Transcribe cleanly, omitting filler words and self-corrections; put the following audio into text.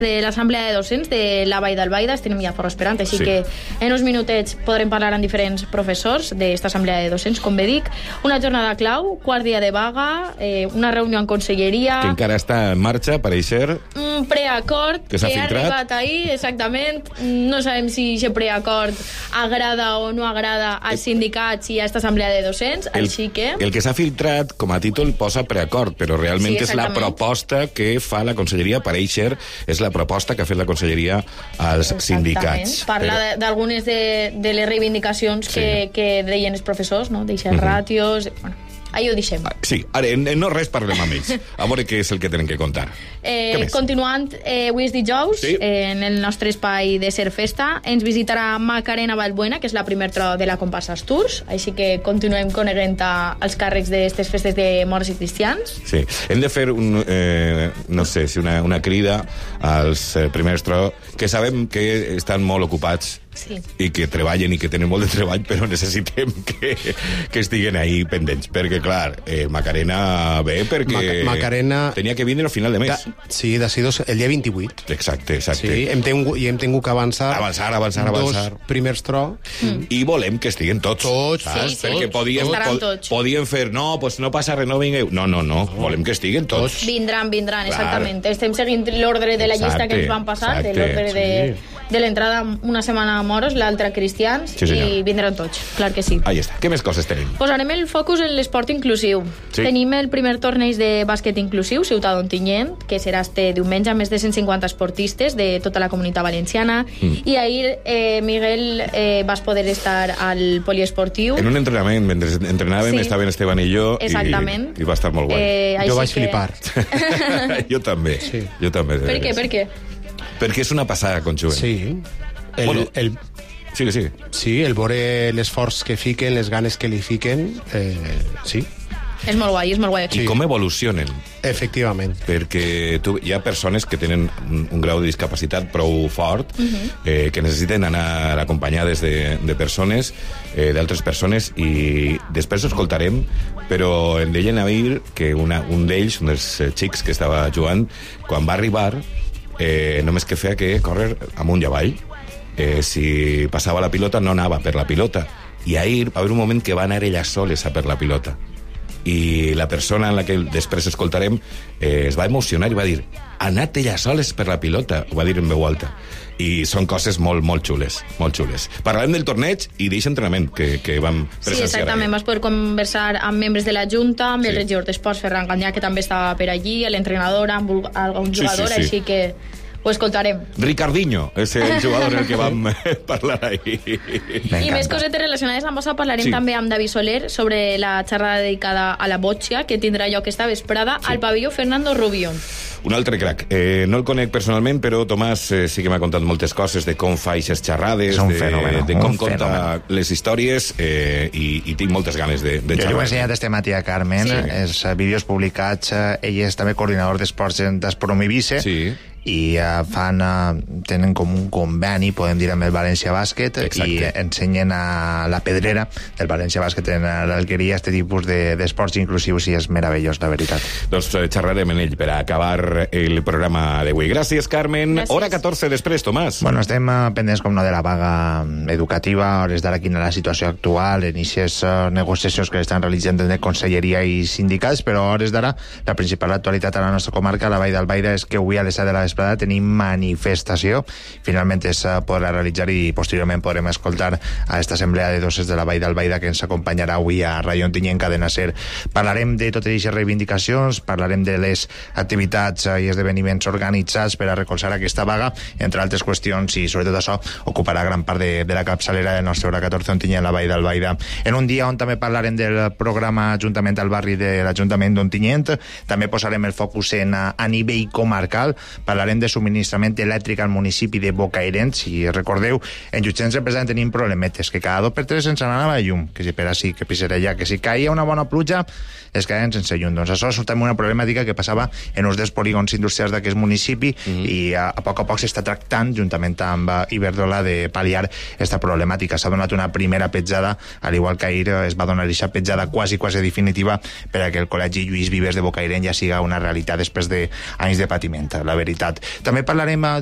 de l'assemblea de docents de la Vall d'Albaida. Estem ja fora esperant, així que en uns minutets podrem parlar amb diferents professors d'esta assemblea de docents, com bé dic. Una jornada clau, quart dia de vaga, una reunió en conselleria... Que encara està en marxa, pareixer... Un preacord que ha arribat ahir, exactament. No sabem si aquest preacord agrada o no agrada als sindicats i a aquesta assemblea de docents, així que... El que s'ha filtrat, com a títol, posa preacord, però realment és la proposta que fa la conselleria, pareixer, és la proposta que ha fet la conselleria als sindicats. Parla d'algunes de les reivindicacions que deien els professors, no? Deixar ràtios... Bueno, ahí ho deixem. Sí, ara, no res parlem amb ells. A veure què és el que tenen que contar. Continuant, avui és dijous, en el nostre espai de Ser Festa, ens visitarà Macarena Valbuena, que és la primer tro de la comparsa Asturs, així que continuem coneguent els càrrecs d'aquestes festes de morts i cristians. Sí, hem de fer no sé, si una crida als primers tro, que sabem que estan molt ocupats i que treballen i que tenen molt de treball, però necessitem que estiguen ahí pendents, perquè clar, Macarena ve perquè Macarena tenia que vindre al final de mes. Sí, decidos el dia 28. Exacte. Sí, hem tingut que avançar dos primers tro i volem que estiguen tots. Perquè podien fer, no passa res, no vingueu. No, volem que estiguen tots. Vindran, exactament. Estem seguint l'ordre de la llista que ens van passar, de l'ordre de l'entrada una setmana a moros, l'altra cristians, i vindran tots, clar que sí. Ahí està. Què més coses tenim? Posarem el focus en l'esport inclusiu. Tenim el primer torneig de bàsquet inclusiu, Ciutat d'Ontinyent, que serà este diumenge, amb més de 150 esportistes de tota la comunitat valenciana, i ahir, Miguel, vas poder estar al poliesportiu. En un entrenament, mentre entrenàvem, estaven Esteban i jo, i va estar molt guai. Jo vaig flipar. Jo també. Per què? Perquè és una passada, conjunt. Sí. Sí, el veure l'esforç que fiquen, les ganes que li fiquen, sí. És molt guai. I com evolucionen. Efectivament. Perquè hi ha persones que tenen un grau de discapacitat prou fort, que necessiten anar acompanyades de persones, d'altres persones, i després ho escoltarem, però em deien a dir que un d'ells, un dels xics que estava jugant, quan va arribar, només que feia que córrer amunt i avall. Si passava la pilota, no anava per la pilota. I ahir va haver un moment que va anar ella soles a per la pilota. I la persona en la que després escoltarem es va emocionar i va dir: ha anat ella soles per la pilota, ho va dir en veu alta. I són coses molt, molt xules, molt xules. Parlarem del torneig i d'aquest entrenament que vam presenciar. Sí, exactament. Vas poder conversar amb membres de la Junta, amb el regidor d'Esports, Ferran Ganyà, que també estava per allí, l'entrenador, amb algun jugador, així que ho escoltarem. Ricardinho és el jugador en el que vam parlar ahir. I més cosetes relacionades amb això parlarem també amb David Soler sobre la xerrada dedicada a la botxa que tindrà lloc esta vesprada al pavelló Fernando Rubio. Un altre crac. No el conec personalment, però Tomàs sí que m'ha contat moltes coses de com fa aquestes xerrades, de com conta les històries, i tinc moltes ganes de xerrar. Jo he ensenyat este matí a Carmen, els vídeos publicats, ell és també coordinador d'esports d'Espromivice, i tenen com un conveni, podem dir, amb el València Bàsquet, i ensenyen a la pedrera del València Bàsquet en l'Alqueria este tipus d'esports inclusius, i és meravellós, la veritat. Doncs xerrarem en ell per acabar el programa d'avui. Gràcies, Carmen. Gràcies. Hora 14 després, Tomàs. Bueno, estem pendents com no de la vaga educativa, a hores d'ara quina la situació actual, en aquestes negociacions que estan realitzant de conselleria i sindicats, però a hores d'ara la principal actualitat a la nostra comarca, la Vall d'Albaida, és que avui a les 7 de la vesprada tenim manifestació. Finalment es podrà realitzar i posteriorment podrem escoltar a esta assemblea de docents de la Vall d'Albaida que ens acompanyarà avui a Ràdio Ontinyent, Cadena Ser. Parlarem de totes aquestes reivindicacions, parlarem de les activitats i esdeveniments organitzats per a recolzar aquesta vaga, entre altres qüestions, i sobretot això ocuparà gran part de la capçalera de nostra Hora 14 Ontinyent, la Vall d'Albaida. En un dia on també parlarem del programa Ajuntament al Barri de l'Ajuntament d'Ontinyent, també posarem el focus a nivell comarcal, parlarem de subministrament elèctric al municipi de Bocairent. Si recordeu, en Lluçans represent tenim problemetes, que cada 2 per 3 ens anava la llum, que si per així, que pisarà allà, que si caia una bona pluja es quedaven sense llum. Doncs això és també una problemàtica que passava en els dels polígons polígons industrials d'aquest municipi i a poc s'està tractant, juntament amb Iberdrola, de pal·liar aquesta problemàtica. S'ha donat una primera petjada, al igual que ahir es va donar aquesta petjada quasi definitiva per a que el Col·legi Lluís Vives de Bocairent ja siga una realitat després d'anys de patiment, la veritat. També parlarem